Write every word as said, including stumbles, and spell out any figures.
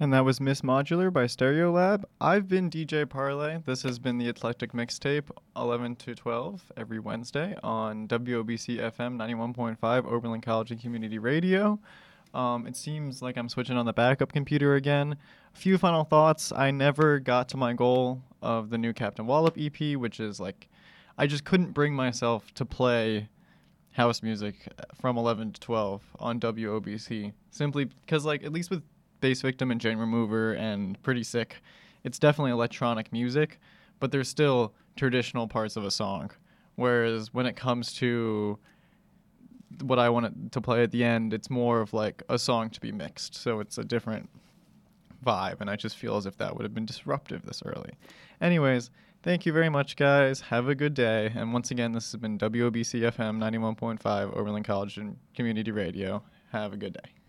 And that was Miss Modular by Stereolab. I've been D J Parlay. This has been the Eclectic Mixtape, eleven to twelve, every Wednesday on W O B C F M ninety-one point five, Oberlin College and Community Radio. Um, it seems like I'm switching on the backup computer again. A few final thoughts. I never got to my goal of the new Captain Wallop E P, which is like, I just couldn't bring myself to play house music from eleven to twelve on W O B C. Simply because, like, at least with Bass Victim and Jane Remover and Pretty Sick, it's definitely electronic music, but there's still traditional parts of a song. Whereas when it comes to what I want to play at the end, it's more of like a song to be mixed. So it's a different vibe, and I just feel as if that would have been disruptive this early. Anyways, thank you very much, guys. Have a good day. And once again, this has been W O B C F M ninety-one point five, Oberlin College and Community Radio. Have a good day.